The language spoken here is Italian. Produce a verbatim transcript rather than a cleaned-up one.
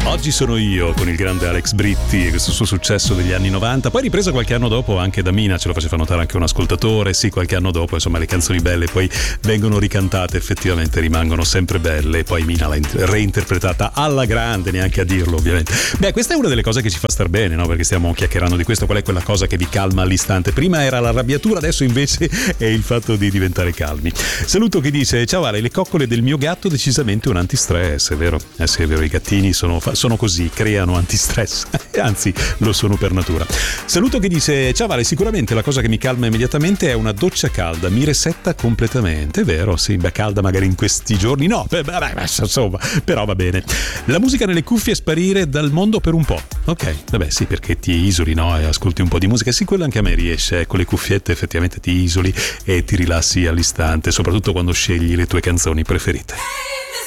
Oggi sono io con il grande Alex Britti e questo suo successo degli anni novanta, poi ripresa qualche anno dopo anche da Mina, ce lo faceva notare anche un ascoltatore. Sì, qualche anno dopo, insomma, le canzoni belle poi vengono ricantate, effettivamente rimangono sempre belle, e poi Mina l'ha reinterpretata alla grande, neanche a dirlo ovviamente. Beh, questa è una delle cose che ci fa star bene, no? Perché stiamo chiacchierando di questo. Qual è quella cosa che vi calma all'istante? Prima era l'arrabbiatura, adesso invece è il fatto di diventare calmi. Saluto chi dice: ciao Ale, le coccole del mio gatto decisamente un antistress. È vero? Eh sì, è vero, i gattini sono, sono così, creano antistress, anzi lo sono per natura. Saluto chi dice: ciao Vale, sicuramente la cosa che mi calma immediatamente è una doccia calda, mi resetta completamente. È vero? Sì, beh, calda magari in questi giorni no, beh, beh, insomma, però va bene. La musica nelle cuffie, sparire dal mondo per un po'. Ok, vabbè, sì, perché ti isoli, no? E ascolti un po' di musica. Sì, quello anche a me riesce, con le cuffiette effettivamente ti isoli e ti rilassi all'istante, soprattutto quando scegli le tue canzoni preferite.